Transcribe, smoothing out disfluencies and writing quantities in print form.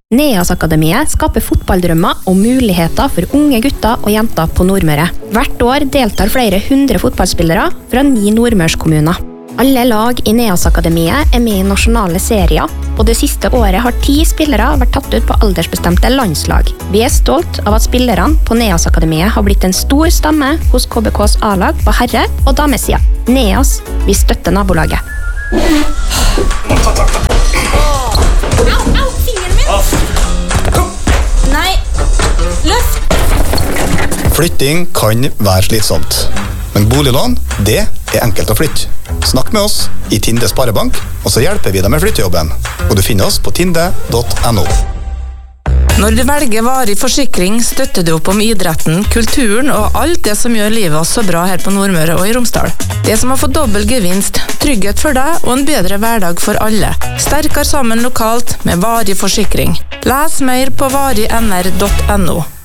Neas-akademiet skaper fotballdrømmer og muligheter for unge gutter og jenter på Nordmøre. Hvert år deltar flere 100 fotballspillere fra 9 nordmørskommuner. Alle lag i Neas-akademiet med i nasjonale serier, og det siste året har 10 spillere vært tatt ut på aldersbestemte landslag. Vi stolt av at spillerne på Neas-akademiet har blitt en stor stemme hos KBKs A-lag på herre- og damesida. Neas, vi støtter nabolaget. Nei, løft! Flytting kan være slitsomt, men boliglån, det enkelt å flytte. Snakk med oss i Tinde Sparebank, og så hjelper vi deg med flyttejobben. Og du finner oss på tinde.no. Når du velger varig forsikring, støtter du opp om idretten, kulturen og alt det som gjør livet så bra her på Nordmøre og i Romsdal. Det som har fått dobbel gevinst, trygghet for deg og en bedre hverdag for alle. Sterkere sammen lokalt med varig forsikring. Les mer på varinr.no.